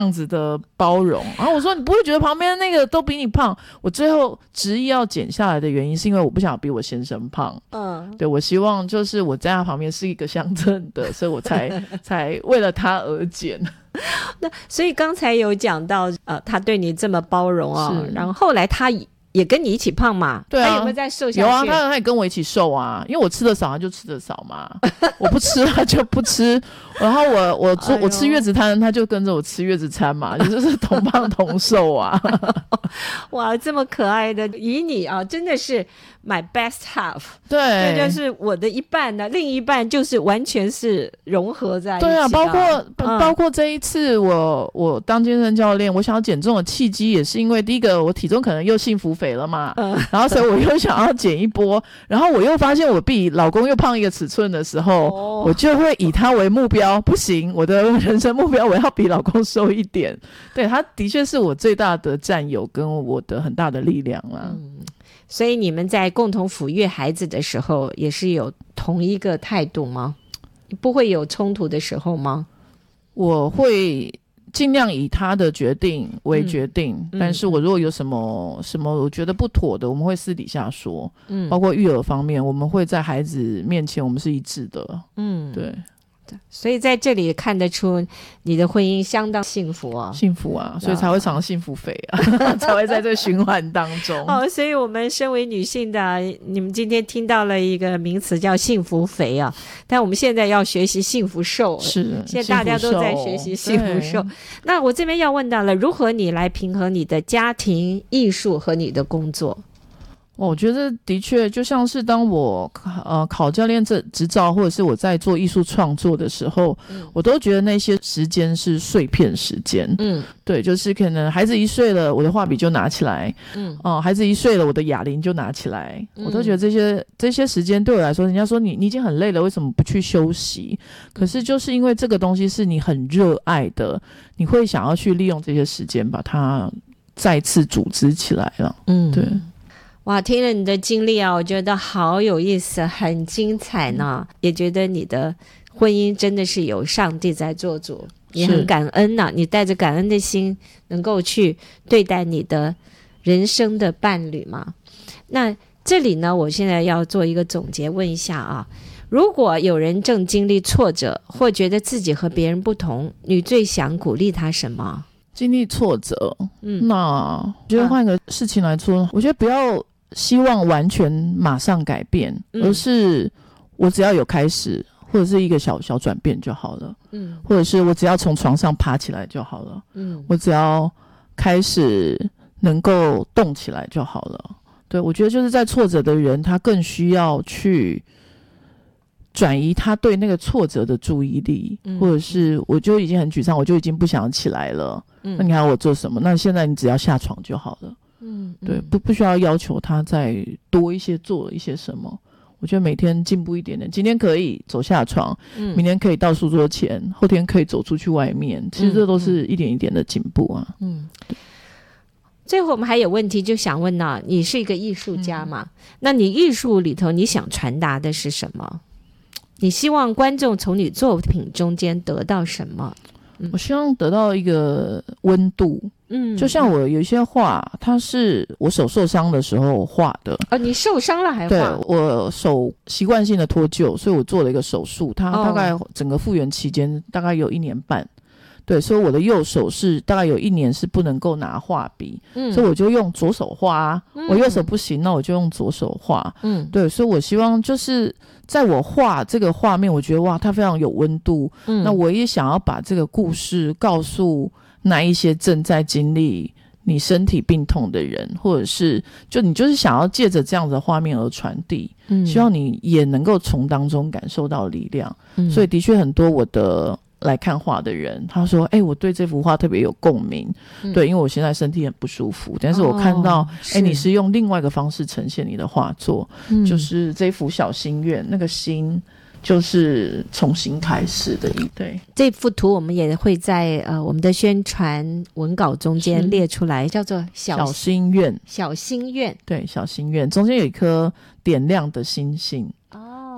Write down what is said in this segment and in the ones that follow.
样子的包容。然后我说你不会觉得旁边那个都比你胖？我最后执意要减下来的原因是因为我不想比我先生胖。对，我希望就是我在他旁边是一个相称的，所以我才为了他而减。 那所以刚才有讲到他对你这么包容然后后来他也跟你一起胖嘛？ 对啊， 他有没有再瘦下去？ 有啊，他也跟我一起瘦啊，因为我吃的少，他就吃的少嘛。我不吃，他就不吃。然后我吃月子餐，他就跟着我吃月子餐嘛，就是同胖同瘦啊。 哇，这么可爱的，以你真的是 my best half。 对， 这就是我的一半呢，另一半就是完全是融合在一起。 对啊，包括这一次我当健身教练，我想要减重的契机也是因为第一个我体重可能又幸福肥了嘛，然后所以我又想要减一波，然后我又发现我比老公又胖一个尺寸的时候，我就会以他为目标，不行，我的人生目标我要比老公瘦一点。对，他的确是我最大的战友跟我的很大的力量啦。 所以你们在共同抚育孩子的时候也是有同一个态度吗？不会有冲突的时候吗？ 我会尽量以他的决定为决定，但是我如果有什么我觉得不妥的，我们会私底下说。包括育儿方面，我们会在孩子面前我们是一致的。对。 所以在这里看得出你的婚姻相当幸福幸福啊，所以才会常幸福肥啊，才会在这个循环当中。 所以我们身为女性的，你们今天听到了一个名词叫幸福肥但我们现在要学习幸福瘦。 是， 现在大家都在学习幸福瘦。那我这边要问到了，如何你来平衡你的家庭、艺术和你的工作？ 我觉得的确就像是当我考教练执照，或者是我在做艺术创作的时候，我都觉得那些时间是碎片时间。对，就是可能孩子1岁了，我的画笔就拿起来。孩子1岁了，我的哑铃就拿起来。我都觉得这些时间对我来说，人家说你已经很累了，为什么不去休息？可是就是因为这个东西是你很热爱的，你会想要去利用这些时间把它再次组织起来了。对。 哇，听了你的经历我觉得好有意思，很精彩呢。也觉得你的婚姻真的是有上帝在做主，也很感恩你带着感恩的心能够去对待你的人生的伴侣嘛。那这里呢，我现在要做一个总结，问一下如果有人正经历挫折或觉得自己和别人不同，你最想鼓励他什么？ 经历挫折，那我觉得换一个事情来说，我觉得不要希望完全马上改变，而是我只要有开始，或者是一个小转变就好了。或者是我只要从床上爬起来就好了。我只要开始能够动起来就好了。对，我觉得就是在挫折的人，他更需要去转移他对那个挫折的注意力，或者是我就已经很沮丧，我就已经不想起来了。那你还要我做什么？那现在你只要下床就好了。对，不需要要求他再多一些，做一些什么。我觉得每天进步一点点，今天可以走下床，明天可以到书桌前，后天可以走出去外面，其实这都是一点一点的进步啊。 最后我们还有问题就想问你是一个艺术家嘛？那你艺术里头你想传达的是什么？你希望观众从你作品中间得到什么？ 我希望得到一个温度。就像我有一些画，它是我手受伤的时候画的。 你受伤了还画？ 对，我手习惯性的脱臼，所以我做了一个手术，它大概整个复原期间大概有1年半。对，所以我的右手是大概有1年是不能够拿画笔，所以我就用左手画我右手不行，那我就用左手画。对，所以我希望就是在我画这个画面，我觉得哇，它非常有温度。那我也想要把这个故事告诉那一些正在经历你身体病痛的人，或者是你就是想要借着这样的画面而传递，希望你也能够从当中感受到力量。所以的确很多我的来看画的人，他说我对这幅画特别有共鸣。对，因为我现在身体很不舒服，但是我看到你是用另外一个方式呈现你的画作。就是这幅小心愿，那个心就是重新开始的。对， 这幅图我们也会在我们的宣传文稿中间列出来，叫做小心愿。 小心愿， 对，小心愿中间有一颗点亮的星星。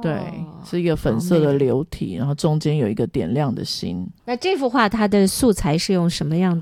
对，是一个粉色的流体，然后中间有一个点亮的心。 那这幅画它的素材是用什么样